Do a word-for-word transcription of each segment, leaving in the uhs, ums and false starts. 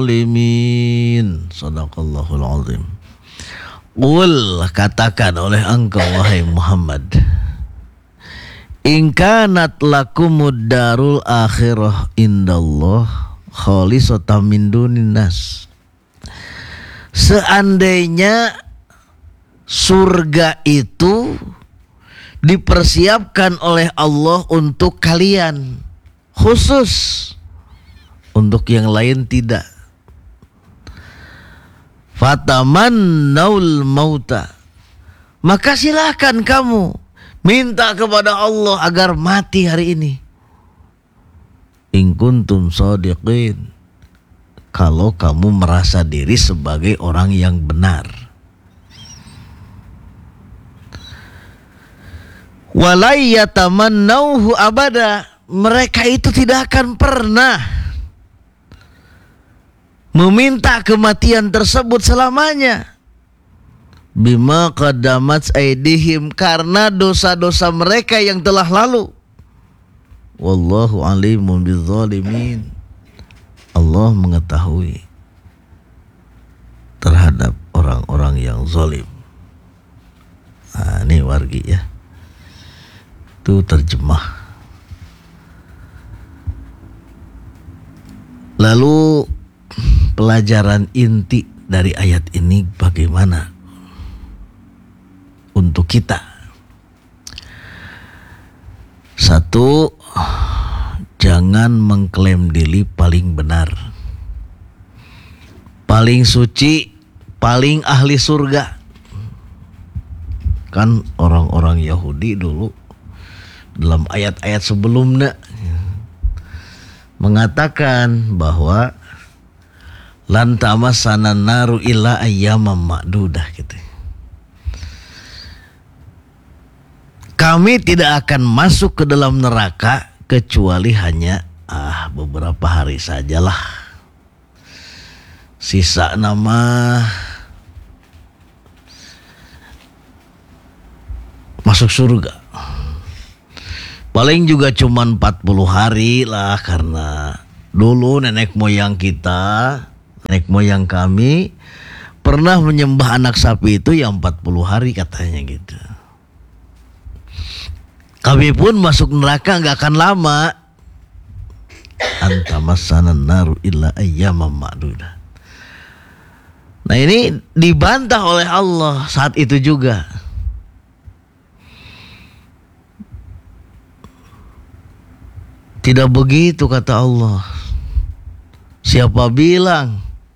Limin, sadaqallahul azim. Qul, katakan oleh engkau wahai Muhammad, in kanat lakumud darul akhirah indallah khalisatan min dunin nas. Seandainya surga itu dipersiapkan oleh Allah untuk kalian, khusus, untuk yang lain tidak. Fatamannaul mauta, maka silakan kamu minta kepada Allah agar mati hari ini. In kuntum shadiqin, kalau kamu merasa diri sebagai orang yang benar. Walai yatamannauhu abada, mereka itu tidak akan pernah meminta kematian tersebut selamanya. Bima qaddamat aidihim, karena dosa-dosa mereka yang telah lalu. Wallahu alimun bizzalimin, Allah mengetahui terhadap orang-orang yang zalim. Nah, ini wargi ya, itu terjemah. Lalu pelajaran inti dari ayat ini bagaimana untuk kita? Satu, jangan mengklaim diri paling benar, paling suci, paling ahli surga. Kan orang-orang Yahudi dulu dalam ayat-ayat sebelumnya mengatakan bahwa lan tamassana naru illa ayyamam ma'dudah gitu. Kami tidak akan masuk ke dalam neraka kecuali hanya ah beberapa hari sajalah. Sisa nama masuk surga. Paling juga cuma empat puluh hari lah, karena dulu nenek moyang kita, nenek moyang kami pernah menyembah anak sapi itu yang empat puluh hari katanya gitu. Kami pun masuk neraka gak akan lama. Antamassanan naru illa ayyamam ma'dudah. Nah, ini dibantah oleh Allah saat itu juga. Tidak begitu kata Allah. Siapa bilang?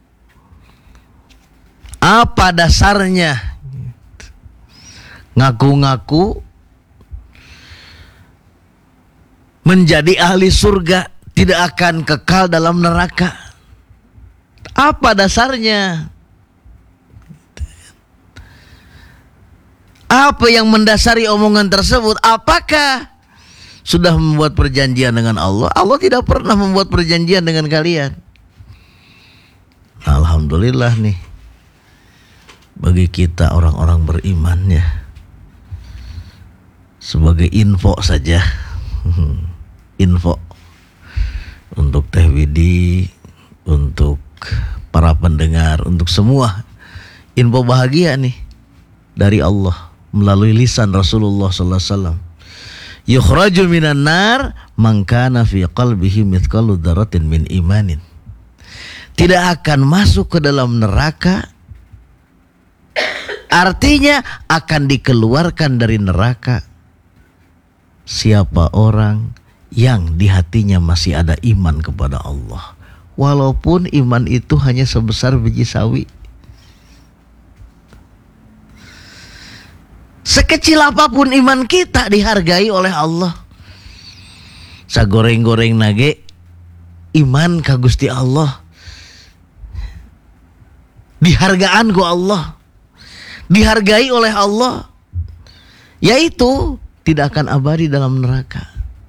Apa dasarnya? Ngaku-ngaku menjadi ahli surga, tidak akan kekal dalam neraka. Apa dasarnya? Apa yang mendasari omongan tersebut? Apakah sudah membuat perjanjian dengan Allah? Allah tidak pernah membuat perjanjian dengan kalian. Alhamdulillah nih, bagi kita orang-orang beriman ya, sebagai info saja, info untuk Teh Widi, untuk para pendengar, untuk semua, info bahagia nih dari Allah melalui lisan Rasulullah sallallahu alaihi wasallam. Yukhraju minan nar man kana fi qalbihi mithqalu dzarratin min imanin. Tidak akan masuk ke dalam neraka, artinya akan dikeluarkan dari neraka siapa orang yang di hatinya masih ada iman kepada Allah, walaupun iman itu hanya sebesar biji sawi. Sekecil apapun iman kita dihargai oleh Allah. Sagoreng-goreng nage iman ka Gusti Allah, dihargaan ku Allah, dihargai oleh Allah, yaitu tidak akan abadi dalam neraka.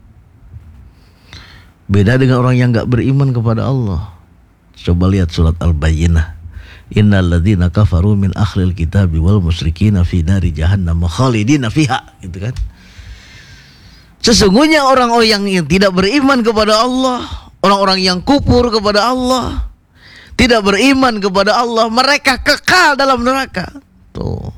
Beda dengan orang yang gak beriman kepada Allah. Coba lihat surat Al-Bayyinah. Innal ladzina kafaru min akhlil kitabi wal musyrikina fi nari jahannam khalidina fiha, gitu kan. Sesungguhnya orang-orang yang tidak beriman kepada Allah, orang-orang yang kufur kepada Allah, tidak beriman kepada Allah, mereka kekal dalam neraka. Tuh,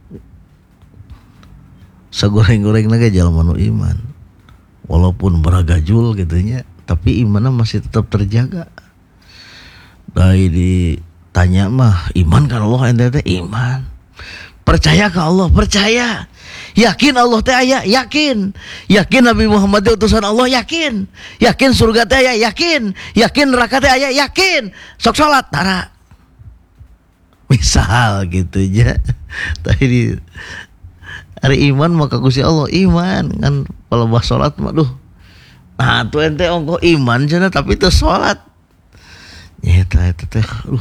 sagoreng-goreng lagi jalan manu iman, walaupun beragajul gitunya, tapi imannya masih tetap terjaga. Dari ditanya mah iman kan Allah, ente iman. Percaya ke Allah, percaya. Yakin Allah teh aya, yakin. Yakin Nabi Muhammad teh utusan Allah, yakin. Yakin surga teh aya, yakin. Yakin neraka teh aya, yakin. Sok salat tara. Misal gitu aja. Tadi di hari iman maka Gusti Allah iman kan, kalau bahas salat mah duh. Nah, tuh ente ongko iman cenah tapi teu salat. Nyata eta teh aduh.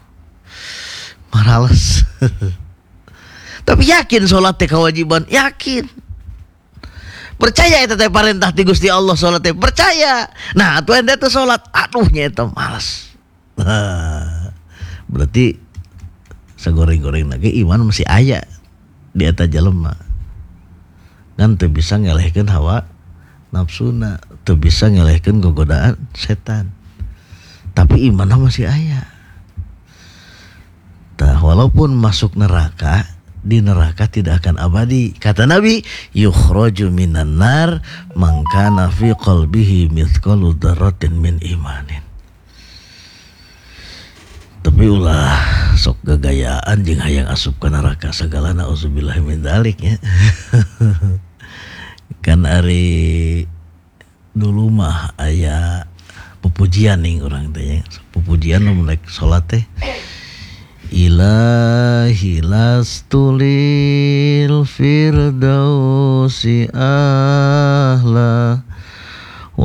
Marales. Tapi yakin sholat teh kewajiban, yakin. Percaya itu teh perintah ti Gusti Allah sholat teh, percaya. Nah, atuh ente teh sholat, aduh nyeta malas. Nah, berarti sagoreng-goreng lagi iman masih aya di eta jelema. Kan teu bisa ngelehkeun hawa nafsuna, teu bisa ngelehkeun gogodaan setan. Tapi imanna masih aya. Tah, walaupun masuk neraka, di neraka tidak akan abadi. Kata Nabi, yukhraju minan nar man kana fi qalbihi mithqalu dzarratin min imanin. Tapi ulah sok gagayaan jeung hayang asup ka neraka segala nauzubillah min dzalik nya. Kan ari dulu mah aya pupujian nih urang teh, pupujian nu mulai salat teh. Ilahi lastulil firdausi ahla